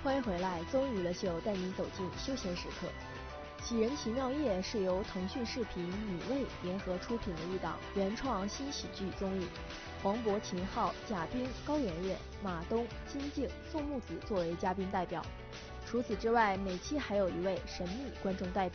欢迎回来，综艺娱乐秀带您走进休闲时刻。《杞人奇妙夜》是由腾讯视频、米未联合出品的一档原创新喜剧综艺，黄渤、秦昊、贾冰、高圆圆、马东、金靖、宋木子作为嘉宾代表。除此之外，每期还有一位神秘观众代表。